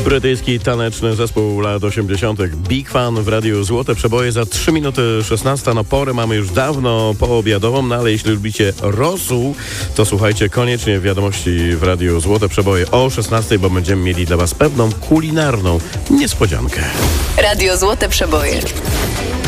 Brytyjski taneczny zespół lat 80. Big Fan w radiu Złote Przeboje za 3 minuty 16. No porę mamy już dawno poobiadową, no ale jeśli lubicie rosół, to słuchajcie koniecznie wiadomości w radiu Złote Przeboje o 16, bo będziemy mieli dla Was pewną kulinarną niespodziankę. Radio Złote Przeboje.